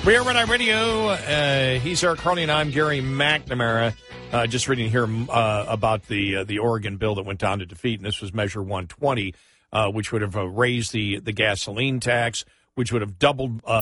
We are Red Eye Radio. He's Eric Carney, and I'm Gary McNamara. Just reading here about the Oregon bill that went down to defeat, and this was Measure 120, which would have raised the gasoline tax, which would have doubled